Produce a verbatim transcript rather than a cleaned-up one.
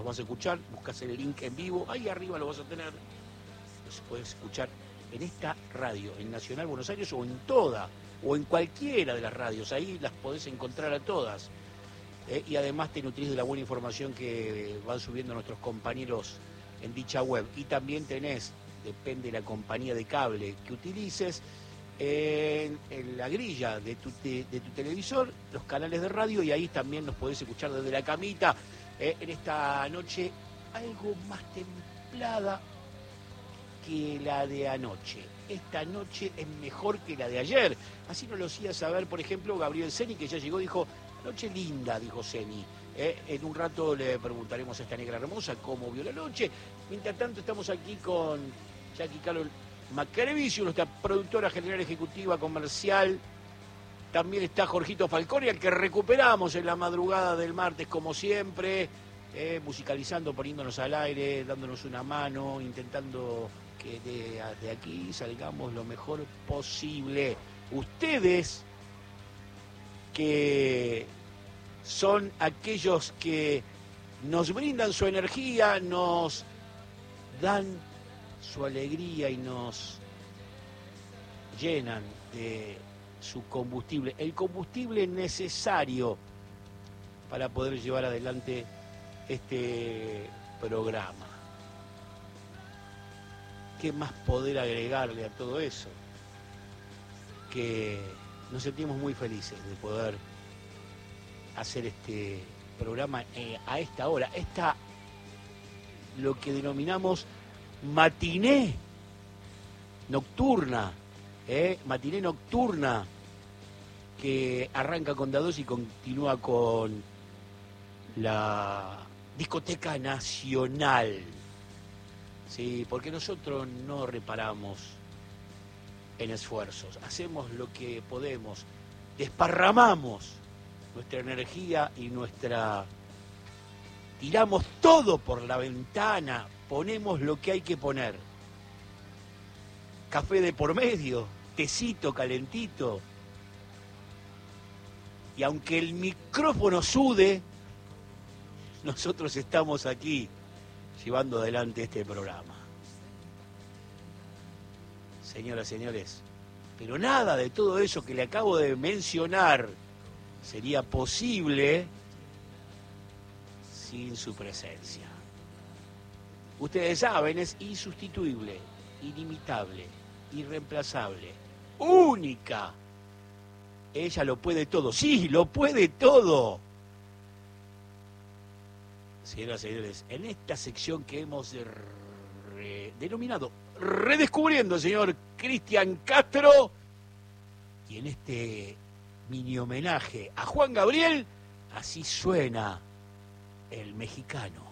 Los vas a escuchar, buscas el link en vivo, ahí arriba lo vas a tener. Los puedes escuchar en esta radio, en Nacional Buenos Aires o en toda, o en cualquiera de las radios, ahí las podés encontrar a todas. Eh, y además te nutrís de la buena información que van subiendo nuestros compañeros en dicha web. Y también tenés, depende de la compañía de cable que utilices, en, en la grilla de tu, de, de tu televisor, los canales de radio, y ahí también nos podés escuchar desde la camita, eh, en esta noche algo más templada que la de anoche. Esta noche es mejor que la de ayer. Así nos lo hacía saber, por ejemplo, Gabriel Ceni, que ya llegó, dijo, noche linda, dijo Ceni. Eh, en un rato le preguntaremos a esta negra hermosa cómo vio la noche. Mientras tanto estamos aquí con Jackie Carol Macrevicius, nuestra productora general ejecutiva comercial. También está Jorgito Falconi, al que recuperamos en la madrugada del martes, como siempre, eh, musicalizando, poniéndonos al aire, dándonos una mano, intentando que de, de aquí salgamos lo mejor posible. Ustedes, que son aquellos que nos brindan su energía, nos dan su alegría y nos llenan de su combustible, el combustible necesario para poder llevar adelante este programa. ¿Qué más poder agregarle a todo eso? Que nos sentimos muy felices de poder hacer este programa eh, a esta hora, esta lo que denominamos matiné nocturna, eh, matiné nocturna, que arranca con Dados y continúa con la discoteca nacional. Sí, porque nosotros no reparamos en esfuerzos, hacemos lo que podemos, desparramamos nuestra energía y nuestra... tiramos todo por la ventana, ponemos lo que hay que poner. Café de por medio, tecito calentito. Y aunque el micrófono sude, nosotros estamos aquí llevando adelante este programa. Señoras, señores, pero nada de todo eso que le acabo de mencionar sería posible sin su presencia. Ustedes saben, es insustituible, inimitable, irreemplazable, única. Ella lo puede todo, sí, lo puede todo. Señoras y señores, en esta sección que hemos re, denominado Redescubriendo al señor Cristian Castro, y en este mini homenaje a Juan Gabriel, así suena el mexicano.